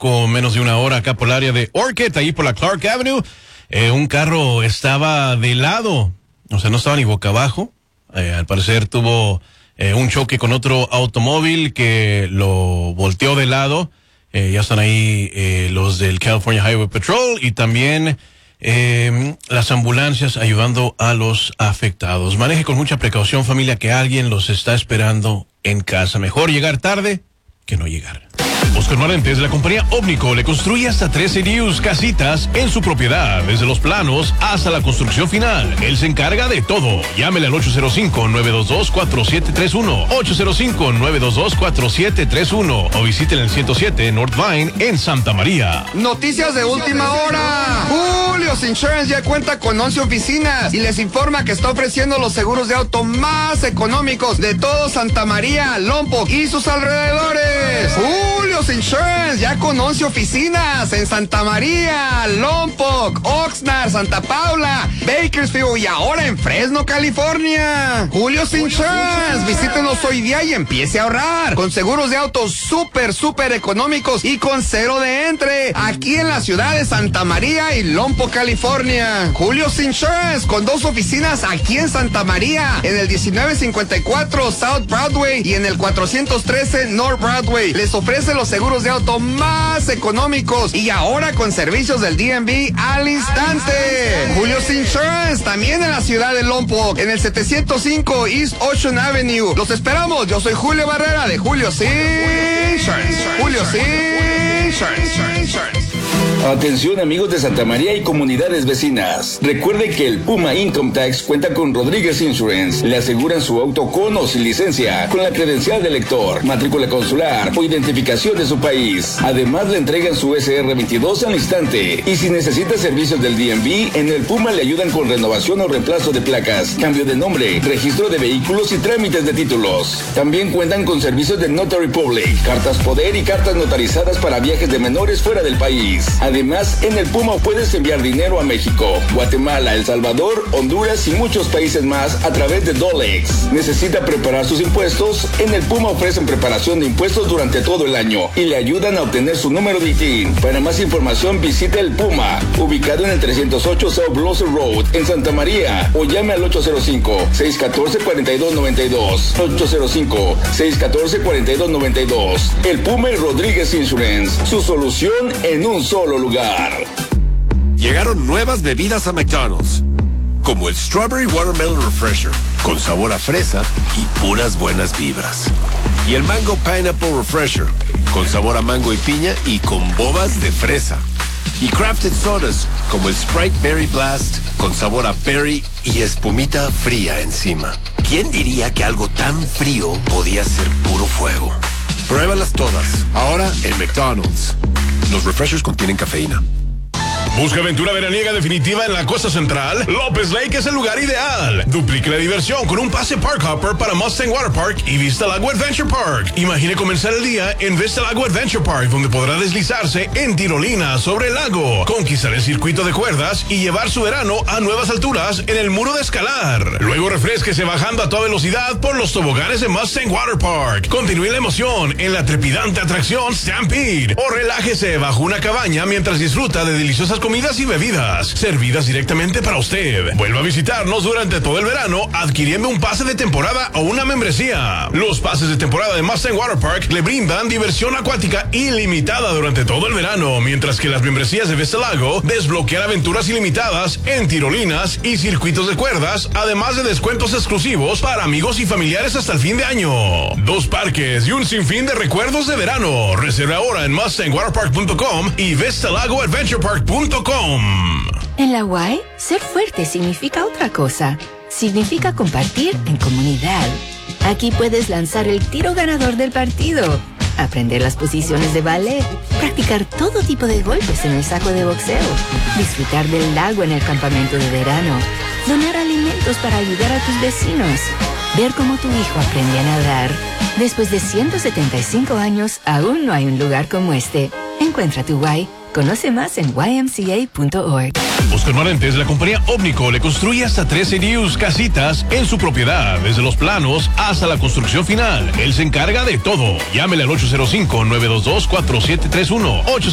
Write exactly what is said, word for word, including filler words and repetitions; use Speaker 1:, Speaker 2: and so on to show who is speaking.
Speaker 1: poco menos de una hora acá por el área de Orchid, ahí por la Clark Avenue. Eh, un carro estaba de lado, o sea, no estaba ni boca abajo. Eh, al parecer tuvo eh, un choque con otro automóvil que lo volteó de lado. Eh, ya están ahí eh, los del California Highway Patrol y también eh, las ambulancias ayudando a los afectados. Maneje con mucha precaución, familia, que alguien los está esperando en casa. Mejor llegar tarde que no llegar. Oscar Marentes, la compañía Ómnico, le construye hasta trece D Us, casitas en su propiedad, desde los planos hasta la construcción final. Él se encarga de todo. Llámele al ocho cero cinco, nueve dos dos, cuatro siete tres uno, ocho cero cinco, nueve dos dos, cuatro siete tres uno o visiten el ciento siete North Vine en Santa María.
Speaker 2: Noticias de última hora. Julio's Insurance ya cuenta con once oficinas y les informa que está ofreciendo los seguros de auto más económicos de todo Santa María, Lompoc y sus alrededores. Julio's Insurance ya con once oficinas en Santa María, Lompoc, Oxnard, Santa Paula, Bakersfield y ahora en Fresno, California. Julio's Insurance, visítenos hoy día y empiece a ahorrar con seguros de autos súper, súper económicos y con cero de entre aquí en la ciudad de Santa María y Lompoc, California. Julio's Insurance con dos oficinas aquí en Santa María, en el diecinueve cincuenta y cuatro South Broadway y en el cuatrocientos trece North Broadway. Les ofrece los seguros de auto más económicos y ahora con servicios del D M V al instante. Julio's Insurance también en la ciudad de Lompoc, en el setecientos cinco East Ocean Avenue. Los esperamos. Yo soy Julio Barrera de Julio's Insurance. Julio's Insurance.
Speaker 3: Atención, amigos de Santa María y comunidades vecinas. Recuerde que el Puma Income Tax cuenta con Rodríguez Insurance. Le aseguran su auto con o sin licencia, con la credencial de lector, matrícula consular o identificación de su país. Además, le entregan su S R veintidós al instante. Y si necesita servicios del D M V, en el Puma le ayudan con renovación o reemplazo de placas, cambio de nombre, registro de vehículos y trámites de títulos. También cuentan con servicios de Notary Public, cartas poder y cartas notarizadas para viajes de menores fuera del país. Además, en el Puma puedes enviar dinero a México, Guatemala, El Salvador, Honduras y muchos países más a través de Dolex. ¿Necesita preparar sus impuestos? En el Puma ofrecen preparación de impuestos durante todo el año y le ayudan a obtener su número de I T I N. Para más información visite el Puma, ubicado en el trescientos ocho South Blossom Road, en Santa María, o llame al ocho cero cinco, seis uno cuatro, cuatro dos nueve dos, ocho cero cinco, seis uno cuatro, cuatro dos nueve dos. El Puma y Rodríguez Insurance, su solución en un solo lugar.
Speaker 4: Llegaron nuevas bebidas a McDonald's, como el Strawberry Watermelon Refresher, con sabor a fresa y puras buenas vibras. Y el Mango Pineapple Refresher, con sabor a mango y piña y con bobas de fresa. Y Crafted Sodas, como el Sprite Berry Blast, con sabor a berry y espumita fría encima. ¿Quién diría que algo tan frío podía ser puro fuego? Pruébalas todas, ahora en McDonald's. Los refreshers contienen cafeína.
Speaker 1: ¿Busca aventura veraniega definitiva en la costa central? López Lake es el lugar ideal. Duplique la diversión con un pase Park Hopper para Mustang Water Park y Vista Lago Adventure Park. Imagine comenzar el día en Vista Lago Adventure Park, donde podrá deslizarse en tirolina sobre el lago, conquistar el circuito de cuerdas y llevar su verano a nuevas alturas en el muro de escalar. Luego refrésquese bajando a toda velocidad por los toboganes de Mustang Water Park. Continúe la emoción en la trepidante atracción Stampede o relájese bajo una cabaña mientras disfruta de deliciosas comidas y bebidas servidas directamente para usted. Vuelva a visitarnos durante todo el verano adquiriendo un pase de temporada o una membresía. Los pases de temporada de Mustang Water Park le brindan diversión acuática ilimitada durante todo el verano, mientras que las membresías de Vista Lago desbloquean aventuras ilimitadas en tirolinas y circuitos de cuerdas, además de descuentos exclusivos para amigos y familiares hasta el fin de año. Dos parques y un sinfín de recuerdos de verano. Reserve ahora en mustang water park punto com y vista lago adventure park punto com.
Speaker 5: En la U A I, ser fuerte significa otra cosa. Significa compartir en comunidad. Aquí puedes lanzar el tiro ganador del partido, aprender las posiciones de ballet, practicar todo tipo de golpes en el saco de boxeo, disfrutar del lago en el campamento de verano, donar alimentos para ayudar a tus vecinos, ver cómo tu hijo aprende a nadar. Después de ciento setenta y cinco años, aún no hay un lugar como este. Encuentra tu U A I. Conoce más en y m c a punto org.
Speaker 1: Oscar Marentes, la compañía Ómnico, le construye hasta trece D Us, casitas en su propiedad, desde los planos hasta la construcción final. Él se encarga de todo. Llámele al ocho cero cinco, nueve dos dos, cuatro siete tres uno, ocho